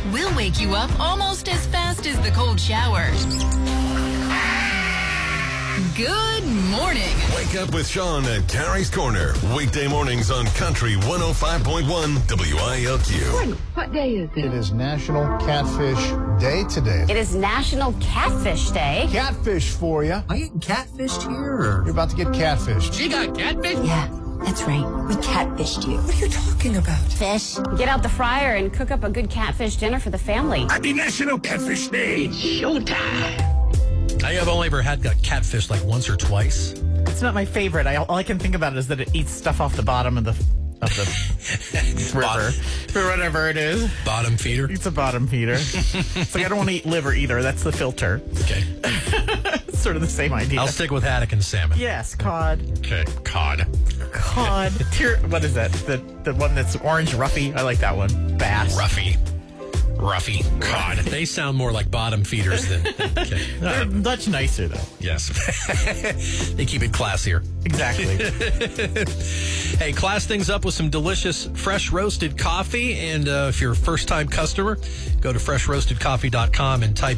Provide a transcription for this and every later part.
We'll wake you up almost as fast as the cold shower. Good morning. Wake up with Sean at Carrie's Corner. Weekday mornings on Country 105.1 WILQ. What day is it? It is National Catfish Day today. It is National Catfish Day. Catfish for you. Are you getting catfished here? Or? You're about to get catfished. She got catfished? Yeah, that's right. We catfished you. What are you talking about? Fish. Get out the fryer and cook up a good catfish dinner for the family. Happy National Catfish Day. Showtime. I have only ever had catfish like once or twice. It's not my favorite. All I can think about is that it eats stuff off the bottom of the river or whatever it is. Bottom feeder? It's a bottom feeder. It's like I don't want to eat liver either. That's the filter. Okay. It's sort of the same idea. I'll stick with haddock and salmon. Yes, cod. Okay, cod. Cod. What is that? The one that's orange ruffy? I like that one. Bass. Ruffy. Cod. They sound more like bottom feeders than... Okay. They're much nicer, though. Yes. They keep it classier. Exactly. Hey, class things up with some delicious fresh roasted coffee. And if you're a first-time customer, go to freshroastedcoffee.com and type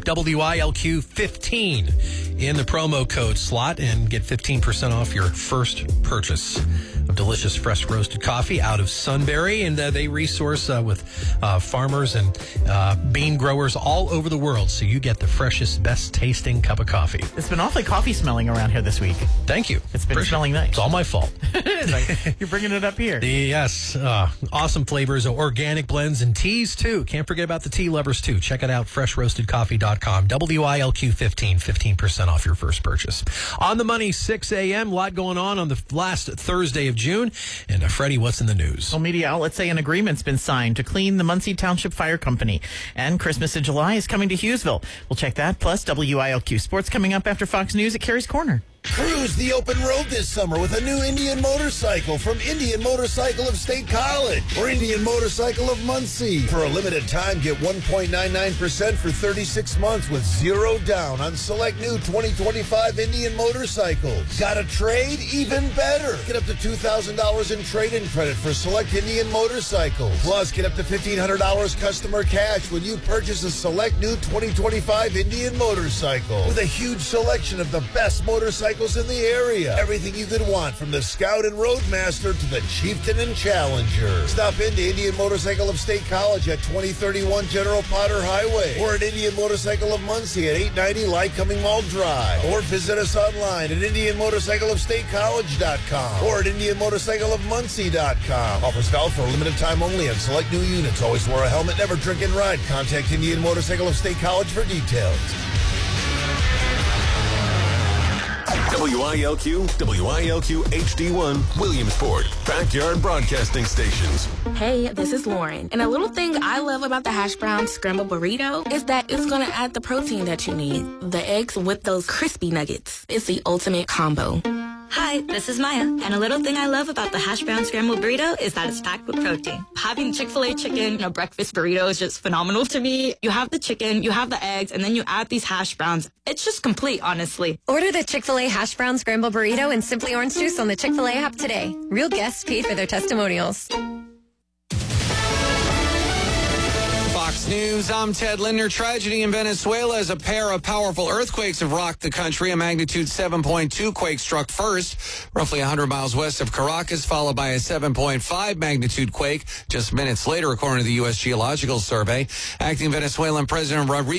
WILQ15 in the promo code slot and get 15% off your first purchase of delicious fresh roasted coffee out of Sunbury. And they resource with farmers and bean growers all over the world. So you get the freshest, best tasting cup of coffee. It's been awfully coffee smelling around here this week. Thank you. It's been smelling nice. It's all my fault. You're bringing it up here. Yes. Awesome flavors, organic blends, and teas, too. Can't forget about the tea lovers, too. Check it out, freshroastedcoffee.com. WILQ15, 15% off your first purchase. On the money, 6 a.m. A lot going on the last Thursday of June. And Freddie, what's in the news? Well, media outlets say an agreement's been signed to clean the Muncie Township Fire Company. And Christmas in July is coming to Hughesville. We'll check that. Plus, WILQ Sports coming up after Fox News at Carrie's Corner. Cruise the open road this summer with a new Indian motorcycle from Indian Motorcycle of State College or Indian Motorcycle of Muncie. For a limited time, get 1.99% for 36 months with zero down on select new 2025 Indian motorcycles. Got a trade? Even better. Get up to $2,000 in trade-in credit for select Indian motorcycles. Plus, get up to $1,500 customer cash when you purchase a select new 2025 Indian motorcycle. With a huge selection of the best motorcycles in the area. Everything you could want, from the Scout and Roadmaster to the Chieftain and Challenger. Stop into Indian Motorcycle of State College at 2031 General Potter Highway, or at Indian Motorcycle of Muncie at 890 Lycoming Mall Drive, or visit us online at IndianMotorcycleofStateCollege.com or at IndianMotorcycleofMuncie.com. Offers valid for a limited time only on select new units. Always wear a helmet, never drink and ride. Contact Indian Motorcycle of State College for details. WILQ HD1, Williamsport, Backyard Broadcasting Stations. Hey, this is Lauren. And a little thing I love about the hash brown scrambled burrito is that it's going to add the protein that you need. The eggs with those crispy nuggets. It's the ultimate combo. Hi, this is Maya, and a little thing I love about the hash brown scrambled burrito is that it's packed with protein. Having Chick-fil-A chicken in a breakfast burrito is just phenomenal to me. You have the chicken, you have the eggs, and then you add these hash browns. It's just complete, honestly. Order the Chick-fil-A hash brown scrambled burrito and Simply Orange Juice on the Chick-fil-A app today. Real guests paid for their testimonials. Fox News, I'm Ted Linder. Tragedy in Venezuela as a pair of powerful earthquakes have rocked the country. A magnitude 7.2 quake struck first, roughly 100 miles west of Caracas, followed by a 7.5 magnitude quake just minutes later, according to the U.S. Geological Survey. Acting Venezuelan President Rodrigo